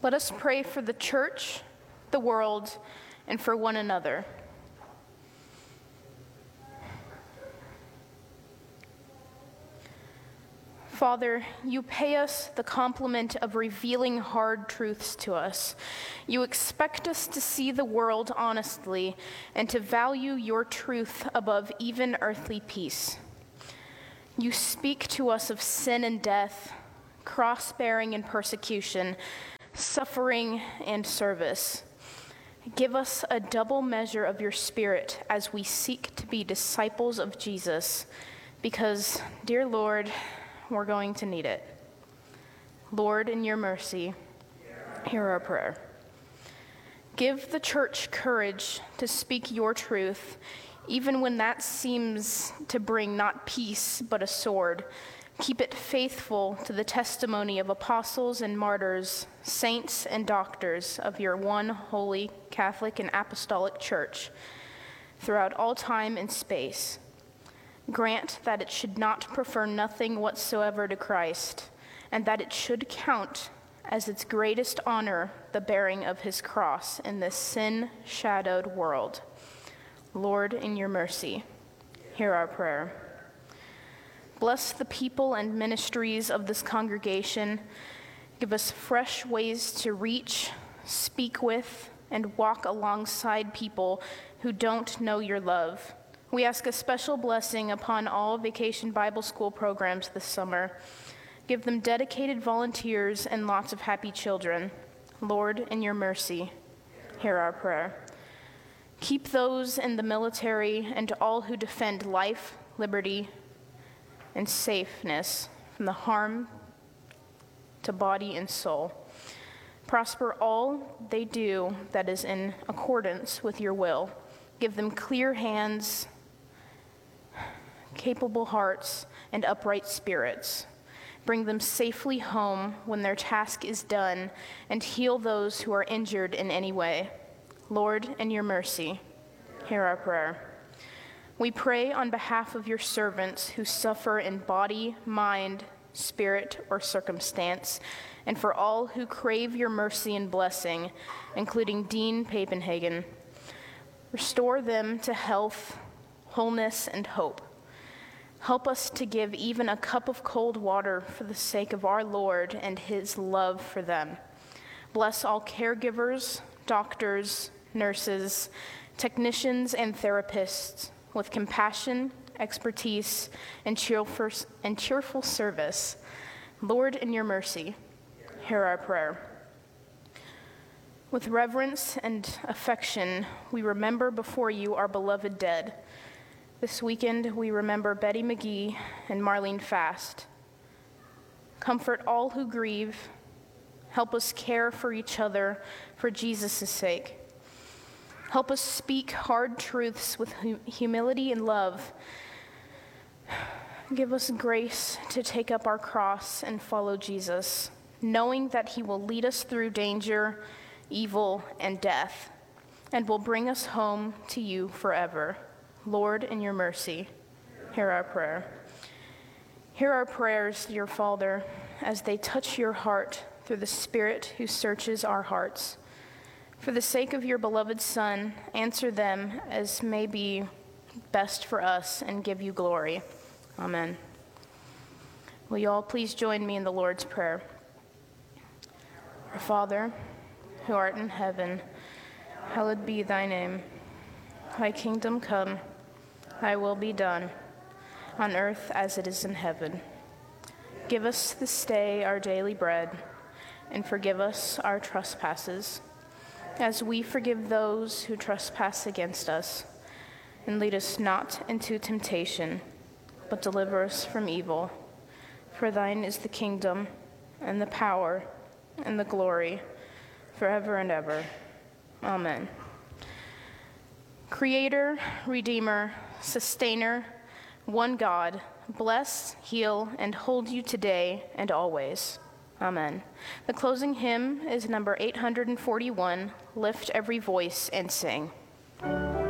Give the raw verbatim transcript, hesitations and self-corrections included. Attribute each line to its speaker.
Speaker 1: Let us pray for the church, the world, and for one another. Father, you pay us the compliment of revealing hard truths to us. You expect us to see the world honestly and to value your truth above even earthly peace. You speak to us of sin and death, cross-bearing and persecution, suffering and service. Give us a double measure of your Spirit as we seek to be disciples of Jesus, because, dear Lord, we're going to need it. Lord, in your mercy, hear our prayer. Give the church courage to speak your truth, even when that seems to bring not peace, but a sword. Keep it faithful to the testimony of apostles and martyrs, saints and doctors of your one holy Catholic and Apostolic Church throughout all time and space. Grant that it should not prefer nothing whatsoever to Christ, and that it should count as its greatest honor the bearing of his cross in this sin-shadowed world. Lord, in your mercy, hear our prayer. Bless the people and ministries of this congregation. Give us fresh ways to reach, speak with, and walk alongside people who don't know your love. We ask a special blessing upon all Vacation Bible School programs this summer. Give them dedicated volunteers and lots of happy children. Lord, in your mercy, hear our prayer. Keep those in the military and all who defend life, liberty, and safeness from the harm to body and soul. Prosper all they do that is in accordance with your will. Give them clear hands, capable hearts, and upright spirits. Bring them safely home when their task is done, and heal those who are injured in any way. Lord, in your mercy, hear our prayer. We pray on behalf of your servants who suffer in body, mind, spirit, or circumstance, and for all who crave your mercy and blessing, including Dean Papenhagen. Restore them to health, wholeness, and hope. Help us to give even a cup of cold water for the sake of our Lord and his love for them. Bless all caregivers, doctors, nurses, technicians, and therapists with compassion, expertise, and cheerful, and cheerful service. Lord, in your mercy, hear our prayer. With reverence and affection, we remember before you our beloved dead. This weekend, we remember Betty McGee and Marlene Fast. Comfort all who grieve. Help us care for each other for Jesus' sake. Help us speak hard truths with hum- humility and love. Give us grace to take up our cross and follow Jesus, knowing that he will lead us through danger, evil, and death, and will bring us home to you forever. Lord, in your mercy, hear our prayer. Hear our prayers, dear Father, as they touch your heart through the Spirit who searches our hearts. For the sake of your beloved Son, answer them as may be best for us and give you glory. Amen. Will you all please join me in the Lord's Prayer? Our Father, who art in heaven, hallowed be thy name. Thy kingdom come, thy will be done, on earth as it is in heaven. Give us this day our daily bread, and forgive us our trespasses, as we forgive those who trespass against us. And lead us not into temptation, but deliver us from evil. For thine is the kingdom, and the power, and the glory, forever and ever. Amen. Creator, Redeemer, Sustainer, one God, bless, heal, and hold you today and always. Amen. The closing hymn is number eight hundred forty-one, Lift Every Voice and Sing.